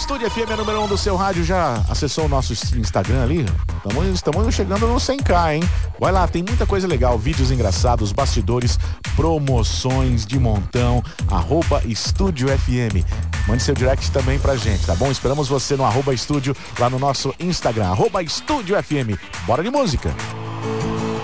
Estúdio FM é número 1 do seu rádio. Já acessou o nosso Instagram ali? Estamos chegando no 100k, hein? Vai lá, tem muita coisa legal. Vídeos engraçados, bastidores, promoções de montão. @Estúdio FM. Mande seu direct também pra gente, tá bom? Esperamos você no @Estúdio, lá no nosso Instagram, @Estúdio FM. Bora de música!